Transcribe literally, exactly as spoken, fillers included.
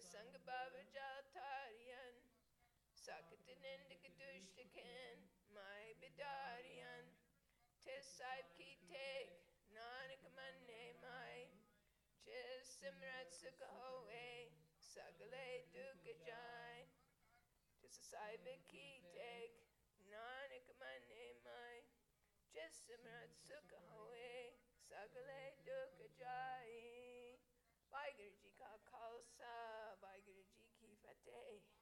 ਸੰਗ ਬਾਵਜਾ ਤਾਰੀਆਂ ਸਖਤ ਨਿੰਦਕ ਦੁਸ਼ਟ ਖੈਨ ਮਾਇ ਬਿਦਾਰੀਆਂ ਤਿਸ ਸਾਹਿਬ ਕੀ ਟੇਕ ਨਾਨਕ ਮੰਨੇ ਮਾਇ ਜਿਸ ਸਿਮਰਤ ਸੁਖ ਹੋਏ ਸਗਲੇ ਦੁਖ ਜਾਏ ਜਿਸ ਸਾਹਿਬ ਕੀ ਟੇਕ ਨਾਨਕ ਮੰਨੇ ਮਾਇ ਜਿਸ ਸਿਮਰਤ ਸੁਖ ਹੋਏ ਸਗਲੇ ਦੁਖ ਜਾਏ। ਵਾਹਿਗੁਰੂ ਜੀ ਕਾ ਖਾਲਸਾ ਵਾਹਿਗੁਰੂ ਜੀ ਕੀ ਫਤਿਹ।